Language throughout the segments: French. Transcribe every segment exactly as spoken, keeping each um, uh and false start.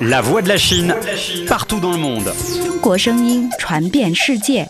La voix de la Chine, partout dans le monde. 中国声音传遍世界。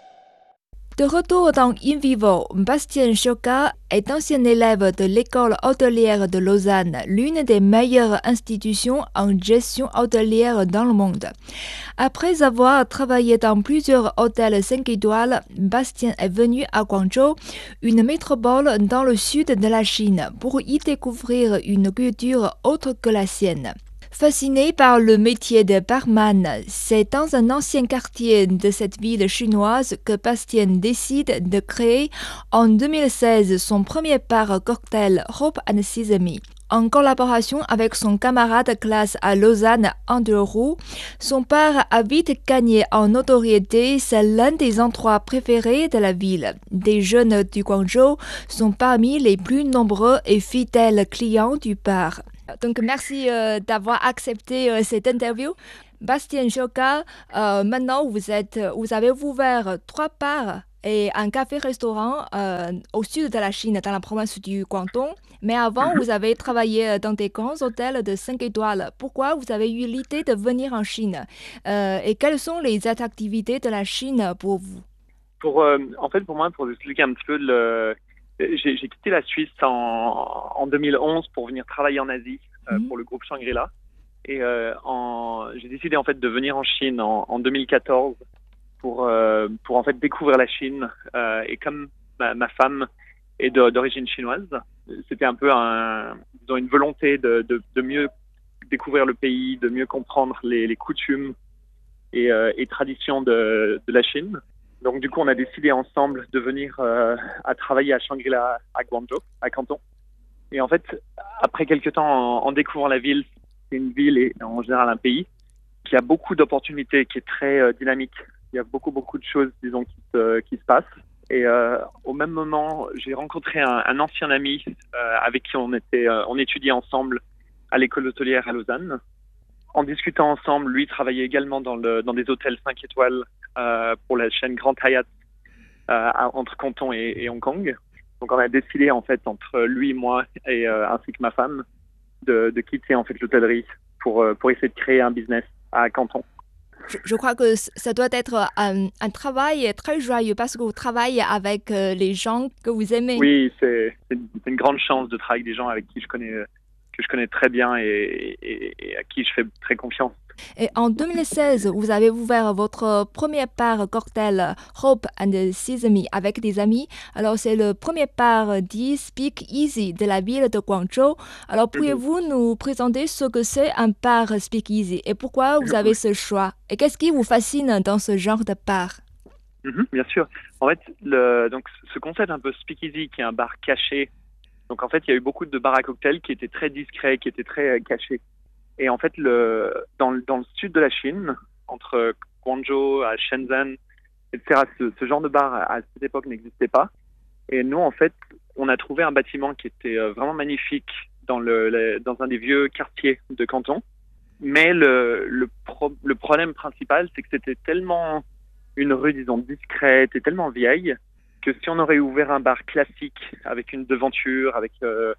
De retour dans In Vivo, Bastien Choca est ancien élève de l'école hôtelière de Lausanne, l'une des meilleures institutions en gestion hôtelière dans le monde. Après avoir travaillé dans plusieurs hôtels cinq étoiles, Bastien est venu à Guangzhou, une métropole dans le sud de la Chine, pour y découvrir une culture autre que la sienne. Fasciné par le métier de barman, c'est dans un ancien quartier de cette ville chinoise que Bastien décide de créer en deux mille seize son premier bar cocktail Hope and Sesame. En collaboration avec son camarade de classe à Lausanne, Andrew Roux, son bar a vite gagné en notoriété. C'est l'un des endroits préférés de la ville. Des jeunes du Guangzhou sont parmi les plus nombreux et fidèles clients du bar. Donc, merci euh, d'avoir accepté euh, cette interview. Bastien Choca, euh, maintenant, vous, êtes, vous avez ouvert trois bars et un café-restaurant euh, au sud de la Chine, dans la province du Guangdong. Mais avant, vous avez travaillé dans des grands hôtels de cinq étoiles. Pourquoi vous avez eu l'idée de venir en Chine euh, et quelles sont les attractivités de la Chine pour vous? Pour, euh, en fait, pour moi, pour vous expliquer un petit peu le... J'ai, j'ai quitté la Suisse en, en deux mille onze pour venir travailler en Asie euh, mmh. pour le groupe Shangri-La. Et euh, en, j'ai décidé en fait de venir en Chine en, en deux mille quatorze pour euh, pour en fait découvrir la Chine. Euh, et comme ma, ma femme est de, d'origine chinoise, c'était un peu un, disons une volonté de, de, de mieux découvrir le pays, de mieux comprendre les, les coutumes et, euh, et traditions de, de la Chine. Donc du coup, on a décidé ensemble de venir euh, à travailler à Shangri-La, à Guangzhou, à Canton. Et en fait, après quelques temps, en, en découvrant la ville, c'est une ville et en général un pays qui a beaucoup d'opportunités, qui est très euh, dynamique. Il y a beaucoup, beaucoup de choses, disons, qui se, qui se passent. Et euh, au même moment, j'ai rencontré un, un ancien ami euh, avec qui on était, euh, on étudiait ensemble à l'école hôtelière à Lausanne. En discutant ensemble, lui travaillait également dans, le, dans des hôtels cinq étoiles euh, pour la chaîne Grand Hyatt euh, entre Canton et, et Hong Kong. Donc on a décidé en fait entre lui et moi et euh, ainsi que ma femme de, de quitter en fait l'hôtellerie pour pour essayer de créer un business à Canton. Je, je crois que ça doit être un, un travail très joyeux parce que vous travaillez avec euh, les gens que vous aimez. Oui, c'est, c'est, une, c'est une grande chance de travailler avec des gens avec qui je connais que je connais très bien et, et, et à qui je fais très confiance. Et en deux mille seize, vous avez ouvert votre premier bar cocktail Hope and Sesame avec des amis. Alors, c'est le premier bar dit Speak Easy de la ville de Guangzhou. Alors, pourriez-vous mm-hmm. nous présenter ce que c'est un bar Speak Easy et pourquoi vous avez ce choix? Et qu'est-ce qui vous fascine dans ce genre de bar? Mm-hmm, bien sûr. En fait, le, donc, ce concept un peu Speak Easy, qui est un bar caché. Donc, en fait, il y a eu beaucoup de bars à cocktails qui étaient très discrets, qui étaient très euh, cachés. Et en fait, le, dans, dans le sud de la Chine, entre Guangzhou, à Shenzhen, et cetera, ce, ce genre de bar à, à cette époque n'existait pas. Et nous, en fait, on a trouvé un bâtiment qui était euh, vraiment magnifique dans, le, le, dans un des vieux quartiers de Canton. Mais le, le, pro, le problème principal, c'est que c'était tellement une rue, disons, discrète et tellement vieille que si on aurait ouvert un bar classique avec une devanture, avec euh,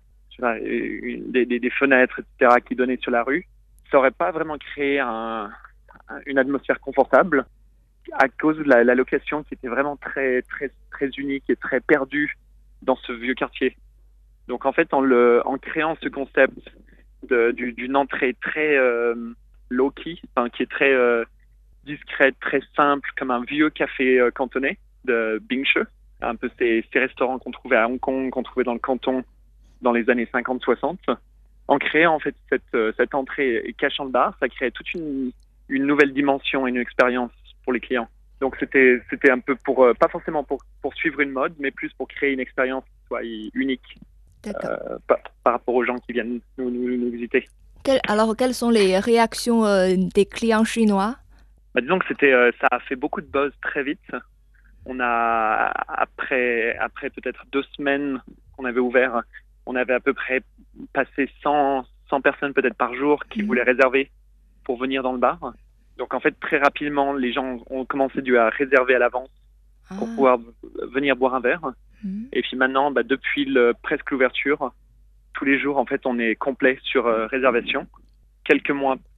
une, des, des, des fenêtres, et cetera, qui donnaient sur la rue, ça n'aurait pas vraiment créé un, une atmosphère confortable à cause de la, la location qui était vraiment très, très, très unique et très perdue dans ce vieux quartier. Donc en fait, en, le, en créant ce concept de, du, d'une entrée très euh, low-key, enfin, qui est très euh, discrète, très simple, comme un vieux café euh, cantonais de Bingshi, un peu ces, ces restaurants qu'on trouvait à Hong Kong, qu'on trouvait dans le canton dans les années cinquante soixante. En créant en fait cette, cette entrée et cachant le bar, ça créait toute une, une nouvelle dimension et une expérience pour les clients. Donc c'était, c'était un peu pour, pas forcément pour, pour suivre une mode, mais plus pour créer une expérience qui soit unique euh, par, par rapport aux gens qui viennent nous, nous, nous visiter. Quel, alors quelles sont les réactions euh, des clients chinois? Bah, disons que c'était, euh, ça a fait beaucoup de buzz très vite. On a, après, après peut-être deux semaines qu'on avait ouvert, on avait à peu près passé cent, cent personnes peut-être par jour qui mmh. voulaient réserver pour venir dans le bar. Donc en fait, très rapidement, les gens ont commencé dû à réserver à l'avance ah. pour pouvoir venir boire un verre. Mmh. Et puis maintenant, bah, depuis le, presque l'ouverture, tous les jours, en fait, on est complet sur euh, réservation. Quelques mois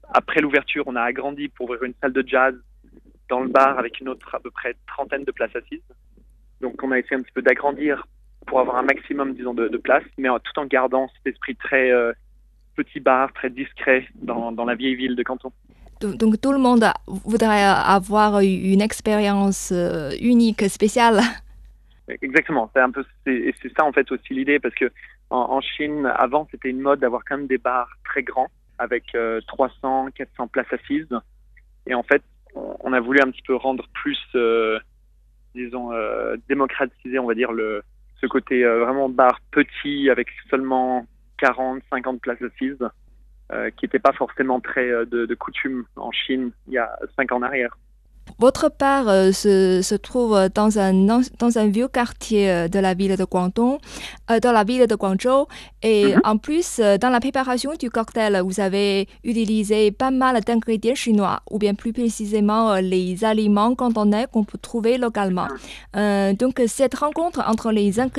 après l'ouverture, on a agrandi pour ouvrir une salle de jazz dans le bar avec une autre à peu près trentaine de places assises. Donc on a essayé un petit peu d'agrandir pour avoir un maximum, disons, de, de place, mais en, tout en gardant cet esprit très euh, petit bar, très discret dans, dans la vieille ville de Canton. Donc, donc tout le monde a- voudrait avoir une expérience euh, unique, spéciale. Exactement, c'est un peu, c'est, et c'est ça en fait aussi l'idée, parce que en, en Chine, avant, c'était une mode d'avoir quand même des bars très grands, avec euh, trois cents, quatre cents places assises. Et en fait, on, on a voulu un petit peu rendre plus, euh, disons, euh, démocratiser, on va dire, le, ce côté euh, vraiment bar petit, avec seulement quarante, cinquante places assises, euh, qui n'était pas forcément très euh, de, de coutume en Chine il y a cinq ans en arrière. Votre bar euh, se, se trouve dans un, an- dans un vieux quartier euh, de la ville de Guangdong, euh, dans la ville de Guangzhou. Et Mhm. en plus, euh, dans la préparation du cocktail, vous avez utilisé pas mal d'ingrédients chinois, ou bien plus précisément euh, les aliments cantonais qu'on peut trouver localement. Euh, donc, cette rencontre entre les ingrédients